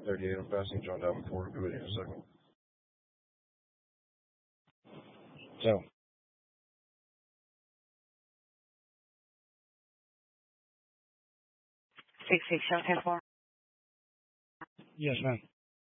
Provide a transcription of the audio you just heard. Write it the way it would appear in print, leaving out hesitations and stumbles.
38, I'm passing John Davenport. Be with you in a second. So. 66, 10-4. Yes, ma'am.